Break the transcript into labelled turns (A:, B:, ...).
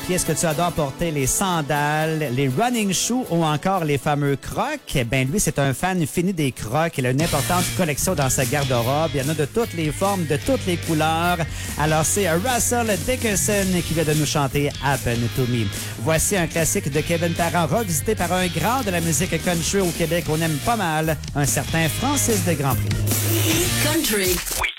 A: Puis est-ce que tu adores porter les sandales, les running shoes ou encore les fameux crocs? Ben lui, c'est un fan fini des crocs. Il a une importante collection dans sa garde-robe. Il y en a de toutes les formes, de toutes les couleurs. Alors c'est Russell Dickerson qui vient de nous chanter Happen to Me. Voici un classique de Kevin Parent revisité par un grand de la musique country au Québec. On aime pas mal, un certain Francis de Grandpré.
B: Country.
C: Oui.